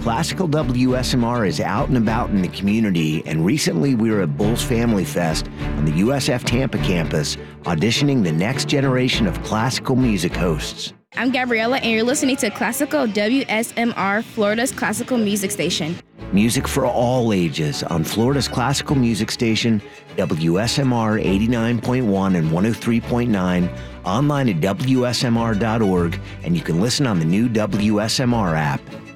Classical WSMR is out and about in the community, and recently we were at Bulls Family Fest on the USF Tampa campus, auditioning the next generation of classical music hosts. I'm Gabriella, and you're listening to Classical WSMR, Florida's classical music station. Music for all ages on Florida's classical music station, WSMR 89.1 and 103.9, online at WSMR.org, and you can listen on the new WSMR app.